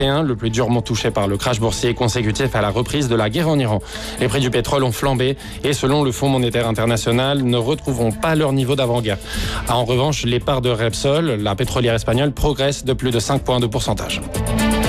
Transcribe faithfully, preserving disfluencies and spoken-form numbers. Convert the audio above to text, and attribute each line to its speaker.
Speaker 1: le plus durement touché par le crash boursier consécutif à la reprise de la guerre en Iran. Les prix du pétrole ont flambé et selon le Fonds monétaire international, ne retrouveront pas leur niveau d'avant-guerre. En revanche, les parts de Repsol, la pétrolière espagnole, progressent de plus de cinq points de pourcentage.